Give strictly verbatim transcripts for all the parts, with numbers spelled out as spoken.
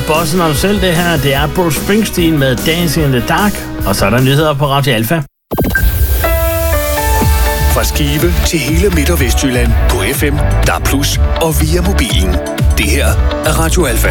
bossen om selv det her. Det er Bruce Springsteen med Dancing in the Dark. Og så er der nyheder på Radio Alfa. Fra Skive til hele Midt- og Vestjylland på F M, D A B plus, og via mobilen. Det her er Radio Alfa.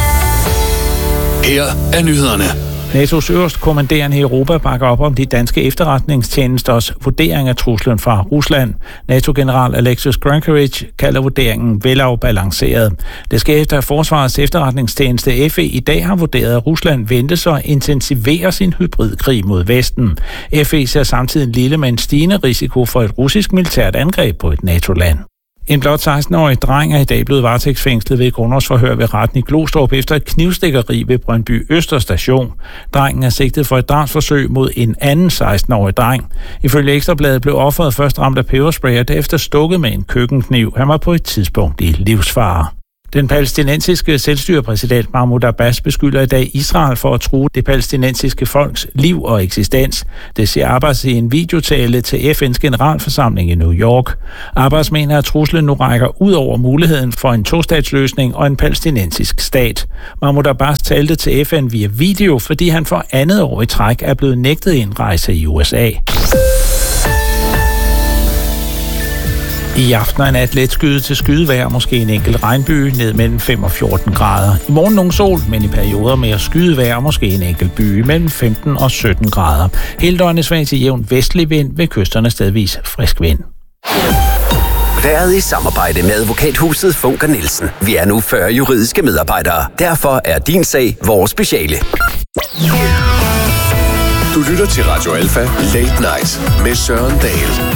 Her er nyhederne. N A T O's øverste kommanderende i Europa bakker op om de danske efterretningstjenesters vurdering af truslen fra Rusland. NATO-general Alexis Grankerich kalder vurderingen velafbalanceret. Det sker efter, at Forsvarets efterretningstjeneste F E i dag har vurderet, at Rusland ventes at intensivere sin hybridkrig mod Vesten. F E ser samtidig en lille, men stigende risiko for et russisk militært angreb på et NATO-land. En blot seksten-årig dreng er i dag blevet varetægtsfængslet ved et grundlovsforhør ved retten i Glostrup efter et knivstikkeri ved Brøndby Øster Station. Drengen er sigtet for et drabsforsøg mod en anden seksten-årig dreng. Ifølge Ekstrabladet blev offeret først ramt af peberspray og derefter stukket med en køkkenkniv. Han var på et tidspunkt i livsfare. Den palæstinensiske selvstyrepræsident Mahmoud Abbas beskylder i dag Israel for at true det palæstinensiske folks liv og eksistens. Det siger Abbas i en videotale til F N's generalforsamling i New York. Abbas mener, at truslen nu rækker ud over muligheden for en tostatsløsning og en palæstinensisk stat. Mahmoud Abbas talte til F N via video, fordi han for andet år i træk er blevet nægtet indrejse i U S A. I aften er nat let skyde til skydevejr, måske en enkelt regnby, ned mellem fem og fjorten grader. I morgen nogen sol, men i perioder mere skydevejr, måske en enkelt by, mellem femten og sytten grader. Hele døgnet svag til jævn vestlig vind, ved kysterne stedvis frisk vind. Været i samarbejde med advokathuset Funker Nielsen. Vi er nu fyrre juridiske medarbejdere. Derfor er din sag vores speciale. Du lytter til Radio Alfa Late Night med Søren Dahl.